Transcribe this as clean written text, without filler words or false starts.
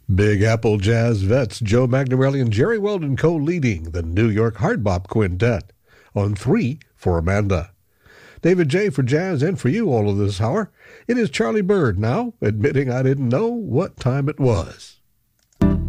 Big Apple Jazz vets Joe Magnarelli and Jerry Weldon co-leading the New York Hard Bop Quintet on 3 for Amanda. David J. for jazz and for you all of this hour. It is Charlie Bird now, admitting I didn't know what time it was.